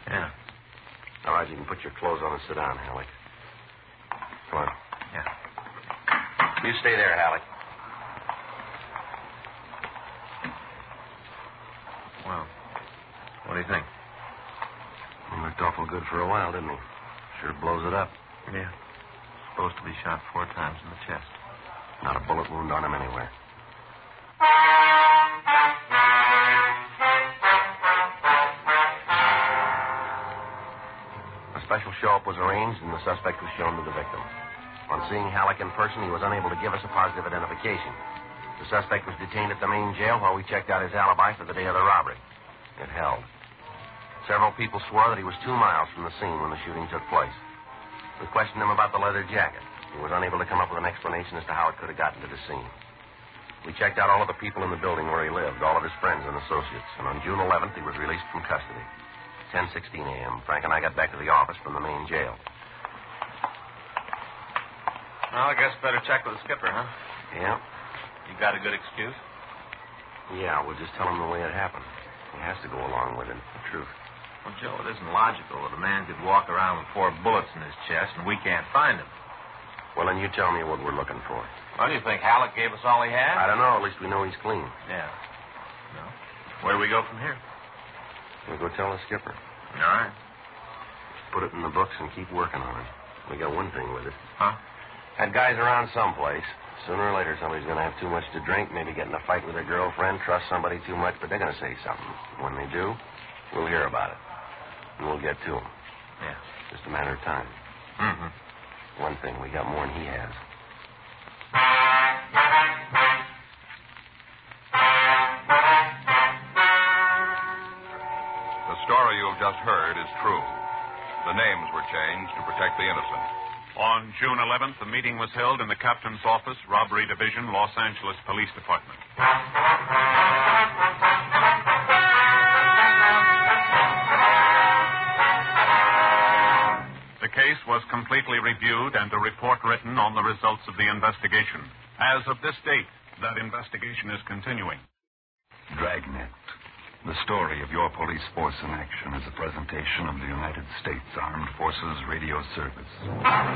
Yeah. All right, you can put your clothes on and sit down, Halleck. Come on. Yeah. You stay there, Halleck. Well, what do you think? He looked awful good for a while, didn't he? Sure blows it up. Yeah. Supposed to be shot 4 times in the chest. Not a bullet wound on him anywhere. A special show-up was arranged, and the suspect was shown to the victim. On seeing Halleck in person, he was unable to give us a positive identification. The suspect was detained at the main jail while we checked out his alibi for the day of the robbery. It held. Several people swore that he was 2 miles from the scene when the shooting took place. We questioned him about the leather jacket. He was unable to come up with an explanation as to how it could have gotten to the scene. We checked out all of the people in the building where he lived, all of his friends and associates, and on June 11th, he was released from custody. 10:16 a.m. Frank and I got back to the office from the main jail. Well, I guess better check with the skipper, huh? Yeah? You got a good excuse? Yeah, we'll just tell him the way it happened. He has to go along with it, the truth. Well, Joe, it isn't logical that a man could walk around with 4 bullets in his chest and we can't find him. Well, then you tell me what we're looking for. Well, do you think Halleck gave us all he had? I don't know. At least we know he's clean. Yeah. No. Where do we go from here? We'll go tell the skipper. All right. Put it in the books and keep working on it. We got one thing with it. Huh? Had guys around someplace. Sooner or later, somebody's going to have too much to drink, maybe get in a fight with their girlfriend, trust somebody too much, but they're going to say something. When they do, we'll hear about it. And we'll get to them. Yeah. Just a matter of time. Mm-hmm. One thing, we got more than he has. The story you've just heard is true. The names were changed to protect the innocent. On June 11th, the meeting was held in the captain's office, Robbery Division, Los Angeles Police Department. The case was completely reviewed and a report written on the results of the investigation. As of this date, that investigation is continuing. Dragnet. The story of your police force in action is a presentation of the United States Armed Forces Radio Service.